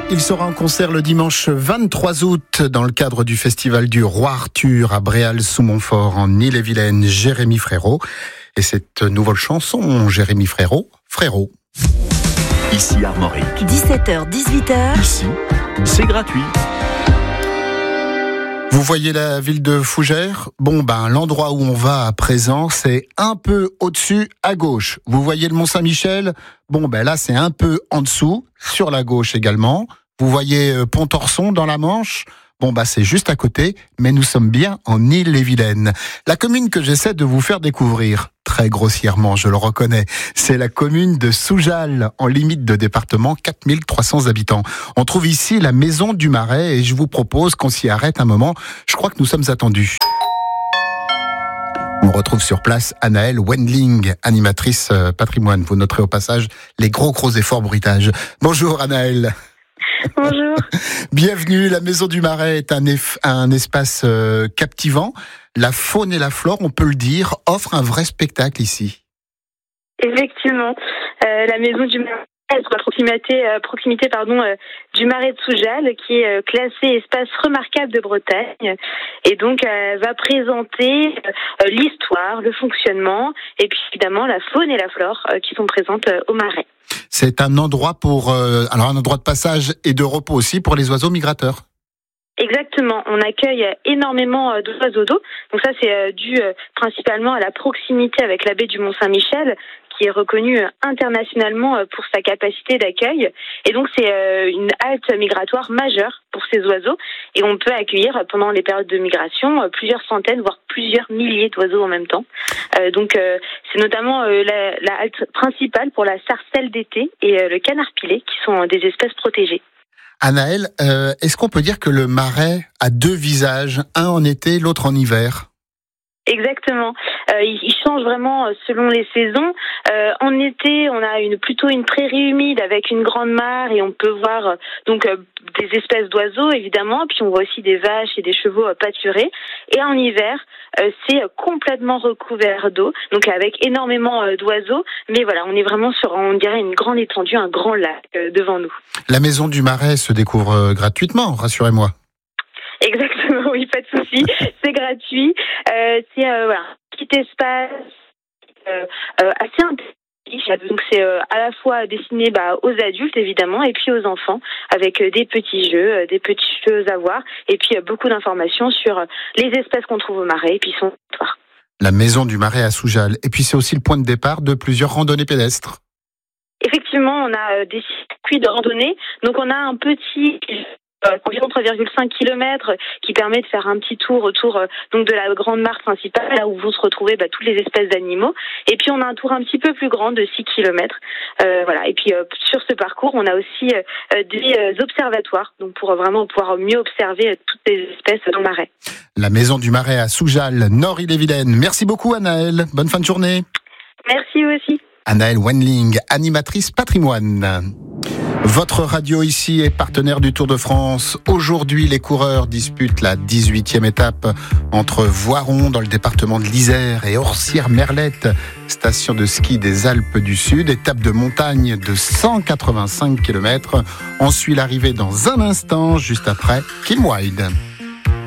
Il sera en concert le dimanche 23 août dans le cadre du festival du Roi Arthur à Bréal-sous-Montfort en Ille-et-Vilaine, Jérémy Frérot. Et cette nouvelle chanson, Jérémy Frérot, Frérot. Ici Armorique. 17h-18h. Ici, c'est gratuit. Vous voyez la ville de Fougères ? L'endroit où on va à présent, c'est un peu au-dessus à gauche. Vous voyez le Mont-Saint-Michel ? Là, c'est un peu en dessous, sur la gauche également. Vous voyez Pontorson dans la Manche ? C'est juste à côté, mais nous sommes bien en Ille-et-Vilaine. La commune que j'essaie de vous faire découvrir, très grossièrement, je le reconnais, c'est la commune de Soujal, en limite de département, 4300 habitants. On trouve ici la maison du Marais et je vous propose qu'on s'y arrête un moment. Je crois que nous sommes attendus. On retrouve sur place Anaëlle Wendling, animatrice patrimoine. Vous noterez au passage les gros efforts bruitages. Bonjour Anaëlle. Bonjour. Bienvenue, la Maison du Marais est un espace captivant. La faune et la flore, on peut le dire, offrent un vrai spectacle ici. Effectivement, la Maison du Marais est à proximité du Marais de Soujal, qui est classé espace remarquable de Bretagne, et donc va présenter l'histoire, le fonctionnement, et puis évidemment la faune et la flore qui sont présentes au Marais. C'est un endroit un endroit de passage et de repos aussi pour les oiseaux migrateurs. Exactement, on accueille énormément d'oiseaux d'eau. Donc ça, c'est dû principalement à la proximité avec la baie du Mont-Saint-Michel, qui est reconnue internationalement pour sa capacité d'accueil. Et donc c'est une halte migratoire majeure pour ces oiseaux. Et on peut accueillir pendant les périodes de migration plusieurs centaines, voire plusieurs milliers d'oiseaux en même temps. C'est notamment la halte principale pour la sarcelle d'été et le canard pilé, qui sont des espèces protégées. Anaëlle, est-ce qu'on peut dire que le Marais a deux visages, un en été, l'autre en hiver ? Exactement. Il change vraiment selon les saisons. En été, on a plutôt une prairie humide avec une grande mare et on peut voir des espèces d'oiseaux évidemment. Puis on voit aussi des vaches et des chevaux pâturer. Et en hiver, c'est complètement recouvert d'eau, donc avec énormément d'oiseaux. Mais voilà, on est vraiment sur, on dirait, une grande étendue, un grand lac devant nous. La Maison du Marais se découvre gratuitement, rassurez-moi. Exactement, oui, pas de souci. C'est gratuit. C'est un petit espace assez intelligent. Donc c'est à la fois destiné aux adultes évidemment et puis aux enfants avec des petits jeux à voir et puis beaucoup d'informations sur les espèces qu'on trouve au Marais et puis son histoire. La Maison du Marais à Soujal. Et puis c'est aussi le point de départ de plusieurs randonnées pédestres. Effectivement, on a des circuits de randonnée. Donc on a un petit environ 3,5 km qui permet de faire un petit tour autour de la grande mare principale, là où vont se retrouver toutes les espèces d'animaux. Et puis on a un tour un petit peu plus grand de 6 km. Et puis sur ce parcours, on a aussi des observatoires, donc pour vraiment pouvoir mieux observer toutes les espèces dans le Marais. La Maison du Marais à Soujal, Nord Ille-et-Vilaine. Merci beaucoup Anaëlle. Bonne fin de journée. Merci aussi. Anaëlle Wendling, animatrice patrimoine. Votre radio ici est partenaire du Tour de France. Aujourd'hui, les coureurs disputent la 18e étape entre Voiron, dans le département de l'Isère, et Orsières-Merlette, station de ski des Alpes du Sud. Étape de montagne de 185 km. On suit l'arrivée dans un instant, juste après Kim Wilde.